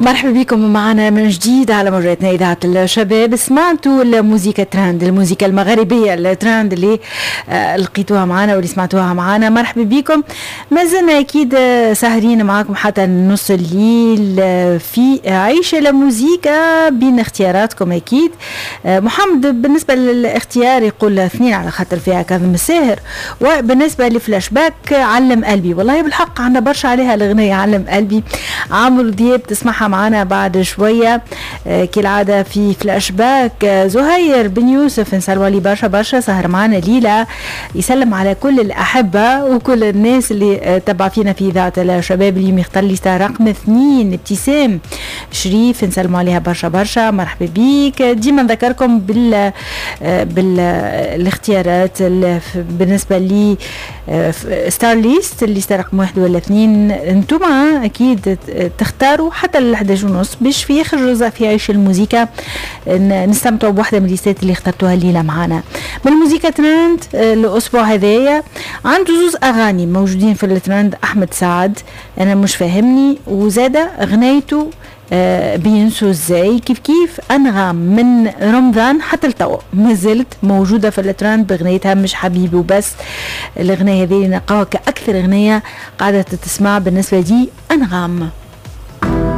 مرحبا بكم معنا من جديد على موجاتنا إذاعة الشباب. سمعتوا الموسيقى ترند، الموسيقى المغربية الترند اللي لقيتوها معنا واللي سمعتوها معنا. مرحبا بكم، ما زلنا أكيد سهرين معكم حتى نص الليل في عيشة الموسيقى بين اختياراتكم. أكيد محمد بالنسبة للاختيار يقول 2 على خاطر فيها كاظم الساهر، وبالنسبة لفلاش باك علم قلبي. والله بالحق عندنا برشا عليها الأغنية علم قلبي. عمرو دياب تسمعها معنا بعد شوية كالعادة في فلاش باك. زهير بن يوسف نسلوا عليه برشا برشا، سهر معنا ليلى يسلم على كل الأحبة وكل الناس اللي تبع فينا في إذاعة الشباب. اليوم يختار لي رقم 2 ابتسام شريف، نسلموا عليها برشا برشا. مرحبا بيك. ديما نذكركم بالاختيارات بالنسبة لي ستار ليست اللي رقم 1 ولا 2. انتم اكيد تختاروا حتى ل11:30 باش في اخر جزء في عيش الموسيقى نستمتعوا بواحدة من الليستات اللي اخترتوها الليلة معانا. من الموسيقى ترند الاسبوع هذايا عنده 2 اغاني موجودين في الترند. احمد سعد انا مش فاهمني، وزادة اغنيته بينسوا ازاي كيف انغام من رمضان حتى التو ما زلت موجوده في الترند باغنيتها مش حبيبي وبس. الاغنيه هذه نلقاها كاكثر اغنيه قاعده تسمع بالنسبه لي انغام.